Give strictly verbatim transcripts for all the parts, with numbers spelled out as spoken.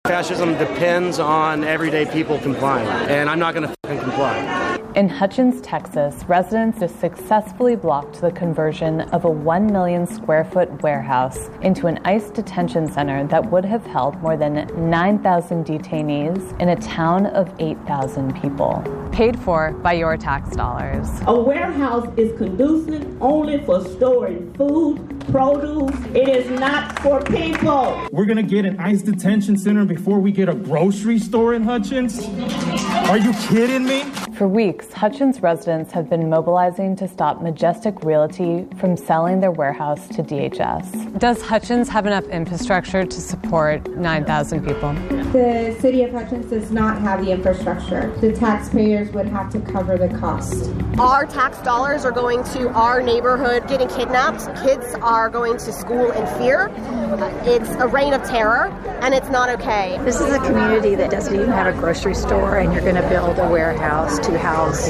Fascism depends on everyday people complying, and I'm not going to fucking comply. In Hutchins, Texas, residents have successfully blocked the conversion of a one million square foot warehouse into an ICE detention center that would have held more than nine thousand detainees in a town of eight thousand people. Paid for by your tax dollars. A warehouse is conducive only for storing food, produce. It is not for people. We're going to get an ICE detention center before we get a grocery store in Hutchins? Are you kidding me? For weeks, Hutchins residents have been mobilizing to stop Majestic Realty from selling their warehouse to D H S. Does Hutchins have enough infrastructure to support nine thousand people? The city of Hutchins does not have the infrastructure. The taxpayers would have to cover the cost. Our tax dollars are going to our neighborhood getting kidnapped. Kids are going to school in fear. It's a reign of terror, and it's not okay. This is a community that doesn't even have a grocery store, and you're going to build a warehouse to house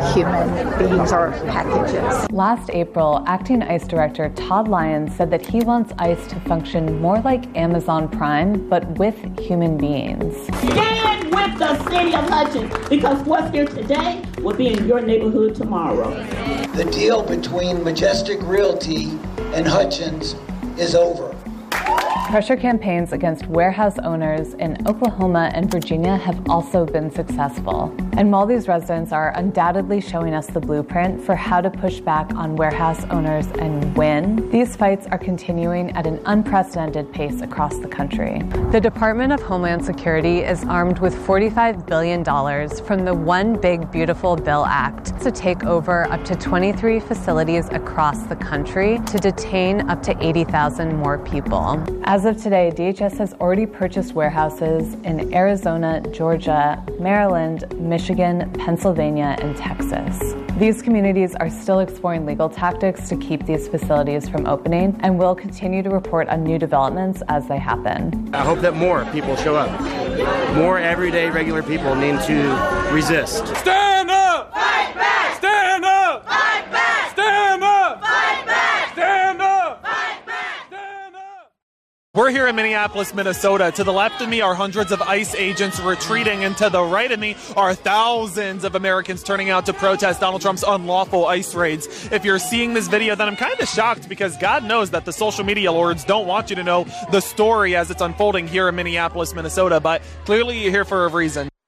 human beings or packages. Last April, Acting ICE Director Todd Lyons said that he wants ICE to function more like Amazon Prime, but with human beings. Stand with the city of Hutchins, because what's here today will be in your neighborhood tomorrow. The deal between Majestic Realty and Hutchins is over. Pressure campaigns against warehouse owners in Oklahoma and Virginia have also been successful. And while these residents are undoubtedly showing us the blueprint for how to push back on warehouse owners and win, these fights are continuing at an unprecedented pace across the country. The Department of Homeland Security is armed with forty-five billion dollars from the One Big Beautiful Bill Act to take over up to twenty-three facilities across the country to detain up to eighty thousand more people. As of today, D H S has already purchased warehouses in Arizona, Georgia, Maryland, Michigan, Pennsylvania, and Texas. These communities are still exploring legal tactics to keep these facilities from opening and will continue to report on new developments as they happen. I hope that more people show up. More everyday, regular people need to resist. Stand up! Fight back! Stand up! Fight back! Stand up! Fight back! Stand up! Fight back! Stand up! We're here in Minneapolis, Minnesota. To the left of me are hundreds of ICE agents retreating, and to the right of me are thousands of Americans turning out to protest Donald Trump's unlawful ICE raids. If you're seeing this video, then I'm kind of shocked, because God knows that the social media lords don't want you to know the story as it's unfolding here in Minneapolis, Minnesota, but clearly you're here for a reason.